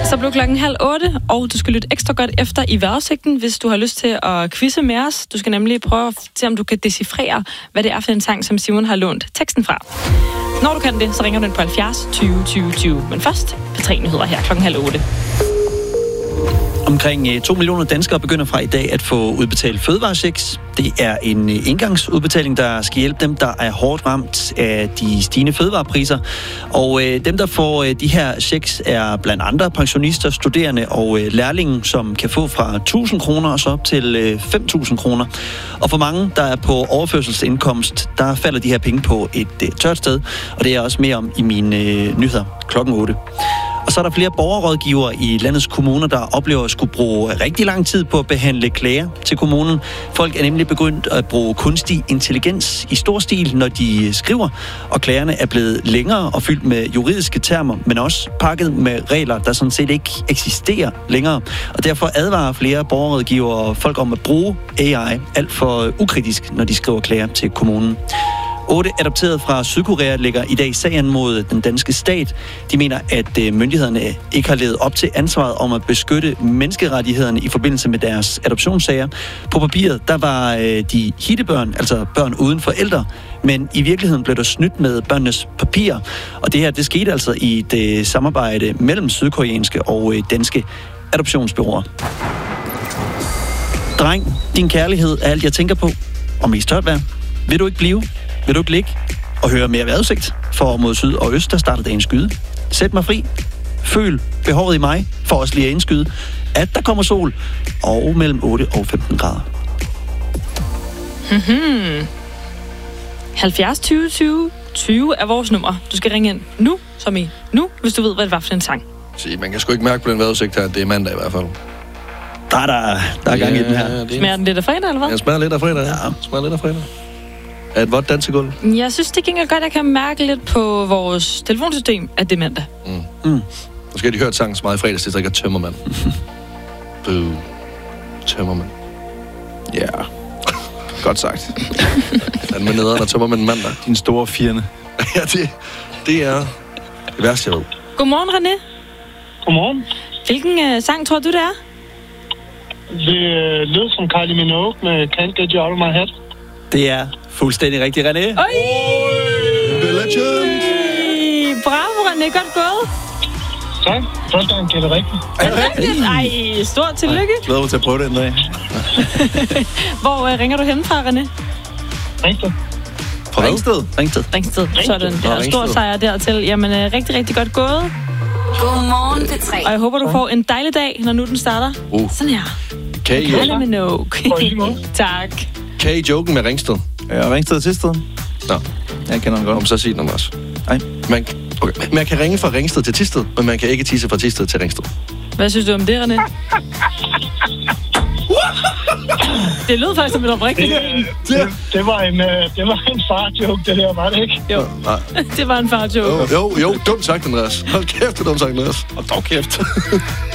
Så blev klokken 7:30, og du skal lytte ekstra godt efter i vejrudsigten, hvis du har lyst til at quizze med os. Du skal nemlig prøve at se, om du kan decifrere, hvad det er for en sang, som Simon har lånt teksten fra. Når du kan det, så ringer du ind på 70 20 20 20. Men først, P3-nyheder her klokken 7:30. Omkring 2 millioner danskere begynder fra i dag at få udbetalt fødevarechecks. Det er en engangsudbetaling, der skal hjælpe dem, der er hårdt ramt af de stigende fødevarepriser. Og dem, der får de her checks, er blandt andre pensionister, studerende og lærlinge, som kan få fra 1.000 kroner og så op til 5.000 kroner. Og for mange, der er på overførselsindkomst, der falder de her penge på et tørt sted. Og det er også mere om i mine nyheder klokken 8. Og så er der flere borgerrådgivere i landets kommuner, der oplever at skulle bruge rigtig lang tid på at behandle klager til kommunen. Folk er nemlig begyndt at bruge kunstig intelligens i stor stil, når de skriver, og klagerne er blevet længere og fyldt med juridiske termer, men også pakket med regler, der sådan set ikke eksisterer længere. Og derfor advarer flere borgerrådgivere folk om at bruge AI alt for ukritisk, når de skriver klager til kommunen. 8 adopterede fra Sydkorea lægger i dag sagen mod den danske stat. De mener, at myndighederne ikke har levet op til ansvaret om at beskytte menneskerettighederne i forbindelse med deres adoptionssager. På papiret, der var de hittebørn, altså børn uden forældre, men i virkeligheden blev der snydt med børnenes papirer. Og det her, det skete altså i et samarbejde mellem sydkoreanske og danske adoptionsbureauer. Dreng, din kærlighed er alt, jeg tænker på. Og mest tørt vejr. Vil du ikke blive? Vil du ikke ligge og høre mere vejrudsigt? For mod syd og øst, der starter dagens skyde. Sæt mig fri. Føl behovet i mig for os lige at indskyde, at der kommer sol og mellem 8 og 15 grader. 70 20 20 20 er vores nummer. Du skal ringe ind nu, som i nu, hvis du ved, hvad det var for en sang. Se, man kan sgu ikke mærke på den vejrudsigt her, at det er mandag i hvert fald. Der er gang i den her. Smager den lidt af fredag, eller hvad? Jeg smager lidt af fredag, ja. Smager lidt af fredag. Er et vådt dansegulv? Jeg synes, det gik godt. Jeg kan mærke lidt på vores telefonsystem, at det er mandag. Nu skal de hørt sangen så meget i fredags, det drikker tømmermand. Tømmermand. Ja. Yeah. Godt sagt. Han med nederen og tømmermand mandag. Din store fjende. Ja, det er det værste, jeg ved. Godmorgen, René. Godmorgen. Hvilken sang tror du, det er? Det lød som Kylie Minogue med Can't Get You Out of My Head. Det er fuldstændig rigtigt, René. Oj! The Legend! Bravo, René. Godt gået. Tak. Første gang gætter rigtigt. Er det rigtigt? Ej, stort tillykke. Glæder mig til at prøve det en dag. Hvor ringer du hen fra, René? Ringsted. Fra Ringsted. Sådan. Det er en stor sejr dertil. Jamen, rigtig, rigtig godt gået. Godmorgen, P3. Og jeg håber, du får en dejlig dag, når nu den starter. Sådan her. Kan I Kylie Minogue. Tak. Kan I joken med Ringsted? Ja, Ringsted til Tisted. Nå. Jeg kender den godt. Om så sig den om os. Nej. Man kan ringe fra Ringsted til Tisted, men man kan ikke tisse fra Tisted til Ringsted. Hvad synes du om det, René? Det lød faktisk som et oprigtigt. Det var en far-joke, det der, var det ikke? Jo, det var en far-joke. Jo, dumt sagt, Andreas. Hold kæft, det dumt sagt, Andreas. Og dog kæft.